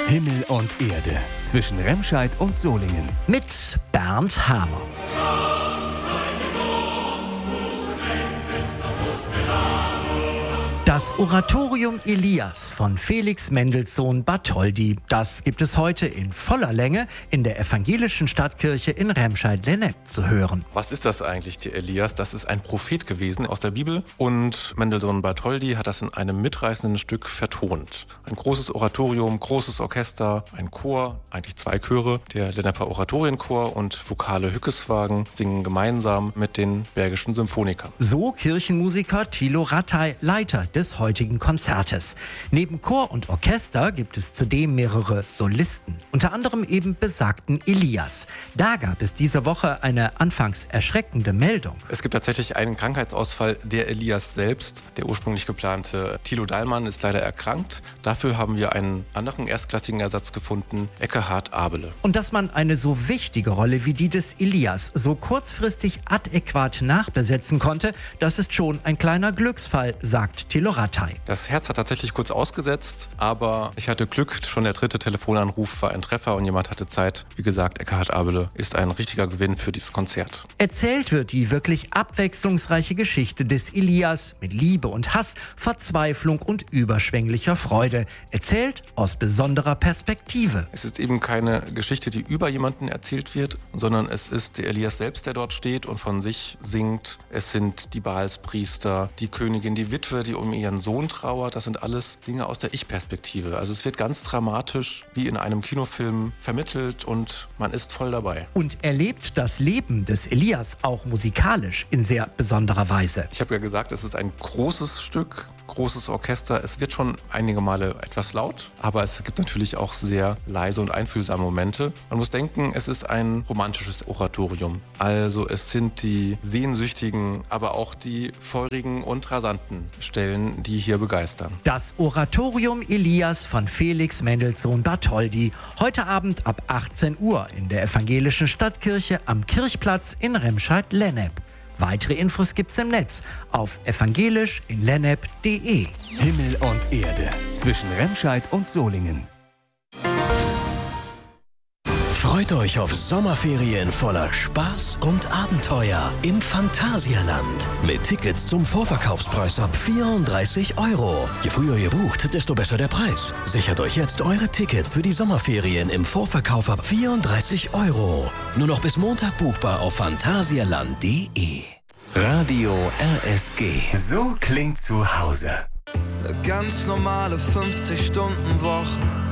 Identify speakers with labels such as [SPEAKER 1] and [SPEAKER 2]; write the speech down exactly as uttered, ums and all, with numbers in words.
[SPEAKER 1] Himmel und Erde zwischen Remscheid und Solingen.
[SPEAKER 2] Mit Bernd Hamer. Das Oratorium Elias von Felix Mendelssohn Bartholdy, das gibt es heute in voller Länge in der evangelischen Stadtkirche in Remscheid-Lennep zu hören.
[SPEAKER 3] Was ist das eigentlich, der Elias? Das ist ein Prophet gewesen aus der Bibel und Mendelssohn Bartholdy hat das in einem mitreißenden Stück vertont. Ein großes Oratorium, großes Orchester, ein Chor, eigentlich zwei Chöre. Der Lenneper Oratorienchor und Vokale Hückeswagen singen gemeinsam mit den Bergischen Symphonikern.
[SPEAKER 2] So Kirchenmusiker Thilo Rattay, Leiter des heutigen Konzertes. Neben Chor und Orchester gibt es zudem mehrere Solisten, unter anderem eben besagten Elias. Da gab es diese Woche eine anfangs erschreckende Meldung.
[SPEAKER 3] Es gibt tatsächlich einen Krankheitsausfall. Der Elias selbst, der ursprünglich geplante Thilo Dahlmann, ist leider erkrankt. Dafür haben wir einen anderen erstklassigen Ersatz gefunden, Ekkehard Abele.
[SPEAKER 2] Und dass man eine so wichtige Rolle wie die des Elias so kurzfristig adäquat nachbesetzen konnte, das ist schon ein kleiner Glücksfall, sagt Thilo Rattay.
[SPEAKER 3] Das Herz hat tatsächlich kurz ausgesetzt, aber ich hatte Glück, schon der dritte Telefonanruf war ein Treffer und jemand hatte Zeit. Wie gesagt, Ekkehard Abele ist ein richtiger Gewinn für dieses Konzert.
[SPEAKER 2] Erzählt wird die wirklich abwechslungsreiche Geschichte des Elias mit Liebe und Hass, Verzweiflung und überschwänglicher Freude. Erzählt aus besonderer Perspektive.
[SPEAKER 3] Es ist eben keine Geschichte, die über jemanden erzählt wird, sondern es ist der Elias selbst, der dort steht und von sich singt. Es sind die Baalspriester, die Königin, die Witwe, die um ihren Sohn trauert. Das sind alles Dinge aus der Ich-Perspektive. Also es wird ganz dramatisch wie in einem Kinofilm vermittelt und man ist voll dabei.
[SPEAKER 2] Und erlebt das Leben des Elias auch musikalisch in sehr besonderer Weise.
[SPEAKER 3] Ich habe ja gesagt, es ist ein großes Stück, großes Orchester. Es wird schon einige Male etwas laut, aber es gibt natürlich auch sehr leise und einfühlsame Momente. Man muss denken, es ist ein romantisches Oratorium. Also es sind die sehnsüchtigen, aber auch die feurigen und rasanten Stellen, die hier begeistern.
[SPEAKER 2] Das Oratorium Elias von Felix Mendelssohn Bartholdy. Heute Abend ab achtzehn Uhr in der evangelischen Stadtkirche am Kirchplatz in Remscheid-Lennep. Weitere Infos gibt's im Netz auf evangelisch in lennep punkt de.
[SPEAKER 1] Himmel und Erde zwischen Remscheid und Solingen.
[SPEAKER 4] Freut euch auf Sommerferien voller Spaß und Abenteuer im Phantasialand. Mit Tickets zum Vorverkaufspreis ab vierunddreißig Euro. Je früher ihr bucht, desto besser der Preis. Sichert euch jetzt eure Tickets für die Sommerferien im Vorverkauf ab vierunddreißig Euro. Nur noch bis Montag buchbar auf phantasialand punkt de.
[SPEAKER 1] Radio R S G. So klingt zu Hause.
[SPEAKER 5] Eine ganz normale fünfzig Stunden Woche.